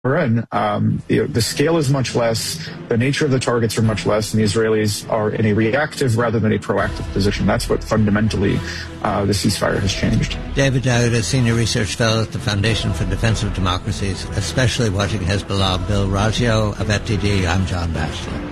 in, the scale is much less, the nature of the targets are much less, and the Israelis are in a reactive rather than a proactive position. That's what fundamentally the ceasefire has changed. David Dowd, a senior research fellow at the Foundation for Defense of Democracies, especially watching Hezbollah. Bill Raggio of FTD, I'm John Batchelor.